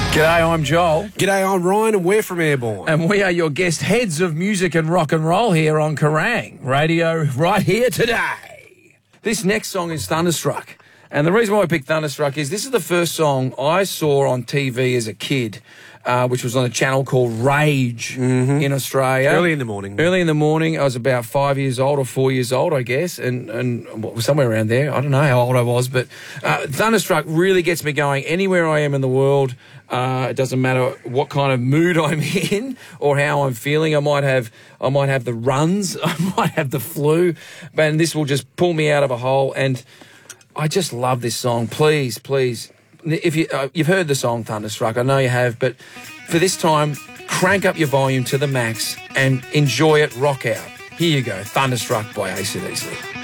G'day, I'm Joel. G'day, I'm Ryan and we're from Airborne. And we are your guest heads of music and rock and roll here on Kerrang! Radio right here today. This next song is Thunderstruck. And the reason why I picked Thunderstruck is this is the first song I saw on TV as a kid, which was on a channel called Rage in Australia. Early in the morning. Early in the morning. I was about 5 years old or 4 years old, I guess, and somewhere around there. I don't know how old I was, but Thunderstruck really gets me going anywhere I am in the world. It doesn't matter what kind of mood I'm in or how I'm feeling. I might have the runs, I might have the flu, and this will just pull me out of a hole. And I just love this song. Please, if you've heard the song Thunderstruck, I know you have, but for this time, crank up your volume to the max and enjoy it, rock out. Here you go, Thunderstruck by AC/DC.